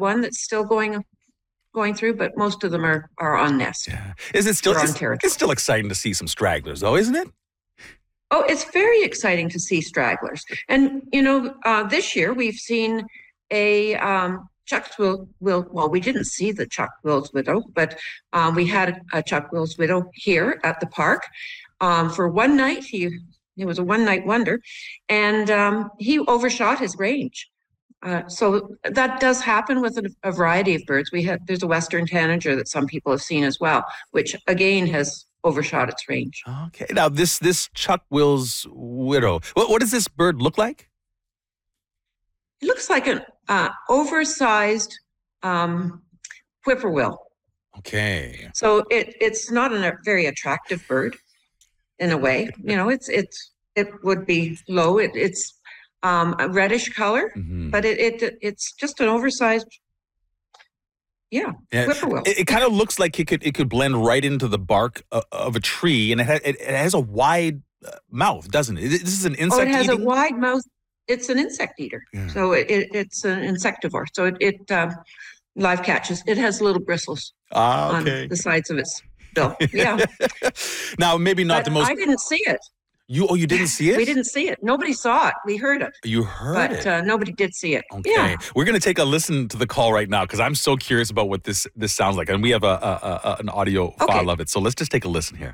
one that's still going through, but most of them are on nest. Yeah. Is it still? On territory. It's still exciting to see some stragglers, though, isn't it? Oh, it's very exciting to see stragglers. And, this year we've seen a Chuck-Will's, well, we didn't see the Chuck-Will's widow, but we had a Chuck-Will's widow here at the park for one night. He was a one-night wonder, and he overshot his range. So that does happen with a variety of birds. There's a Western tanager that some people have seen as well, which again has overshot its range. Okay. Now this Chuck-Will's widow, what does this bird look like? It looks like an oversized whippoorwill. Okay. So it's not a very attractive bird in a way. It would be low. It's a reddish color, but it's just an oversized. Yeah, whippoorwill. It kind of looks like it could blend right into the bark of a tree, and it has a wide mouth, doesn't it? This is an insect. It has a wide mouth. It's an insect eater, so it's an insectivore. So it live catches. It has little bristles on the sides of its bill. Yeah. Now, maybe not the most. I didn't see it. You didn't see it? We didn't see it. Nobody saw it. We heard it. You heard it? But nobody did see it. Okay. Yeah. We're going to take a listen to the call right now because I'm so curious about what this sounds like. And we have an audio file of it. So let's just take a listen here.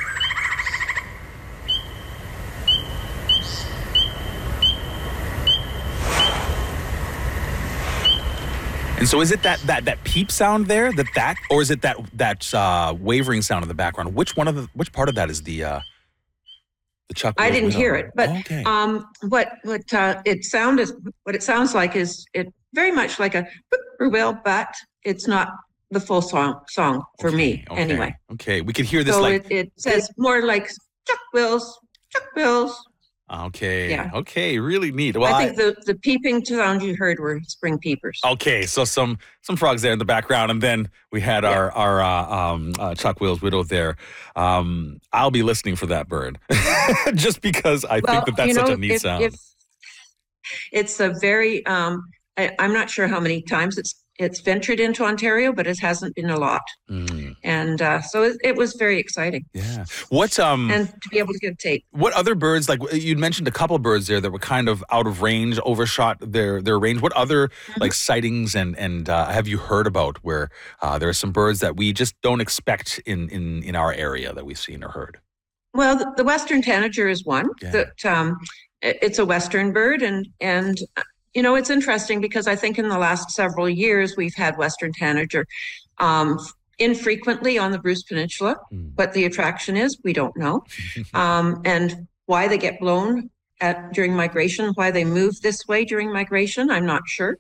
And so is it that peep sound there, or is it that wavering sound in the background? Which part of that is the Chuck-Will's I didn't widow? hear it, but okay. What it sounds like is it very much like a whippoorwill, but it's not the full song for me anyway. Okay, we could hear this so like it says more like Chuck-Will's. Okay. Yeah. Okay. Really neat. Well, I think the peeping sound you heard were spring peepers. Okay. So some frogs there in the background, and then we had our Chuck-Will's widow there. I'll be listening for that bird, just because I think that's such a neat sound. It's a very. I'm not sure how many times it's ventured into Ontario, but it hasn't been a lot. And so it was very exciting. Yeah. And to be able to get a tape. What other birds, like you'd mentioned a couple of birds there that were kind of out of range, overshot their range. What other like sightings and have you heard about where there are some birds that we just don't expect in our area that we've seen or heard? Well, the Western tanager is one that it's a Western bird and it's interesting because I think in the last several years we've had Western tanager infrequently on the Bruce Peninsula. What the attraction is, we don't know. And why they get blown during migration, why they move this way during migration, I'm not sure.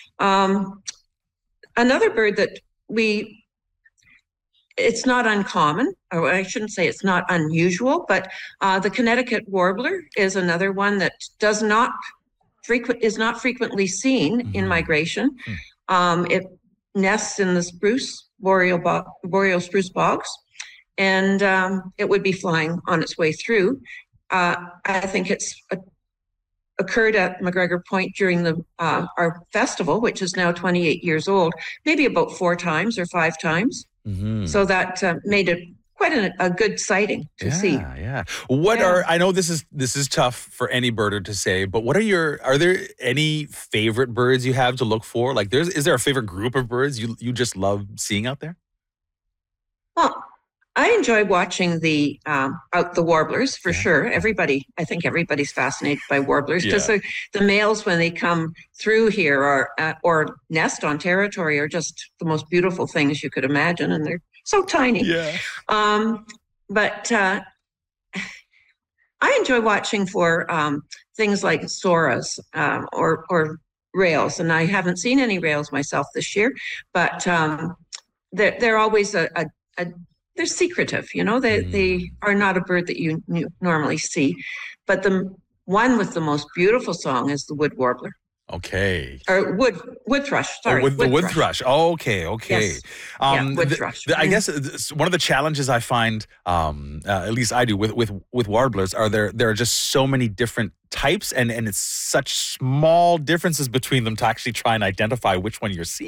Another bird that it's not uncommon, or I shouldn't say it's not unusual, but the Connecticut warbler is another one that is not frequently seen in migration. It nests in the boreal spruce bogs, and it would be flying on its way through. I think it's occurred at McGregor Point during our festival, which is now 28 years old, maybe about 4 times or 5 times. So that made it quite a good sighting to see. Yeah. I know this is tough for any birder to say, but are there any favorite birds you have to look for? Like is there a favorite group of birds you just love seeing out there? Well, I enjoy watching the warblers for sure. I think everybody's fascinated by warblers because the males, when they come through here or nest on territory, are just the most beautiful things you could imagine, and they're so tiny. Yeah. But I enjoy watching for things like soras or rails, and I haven't seen any rails myself this year, but they're always they're secretive, they are not a bird that you normally see, but the one with the most beautiful song is the wood warbler. Okay. Or wood thrush. Sorry, the wood thrush. Oh, okay. Yes. Wood thrush. I guess one of the challenges I find, at least I do with warblers, are there are just so many different types, and it's such small differences between them to actually try and identify which one you're seeing.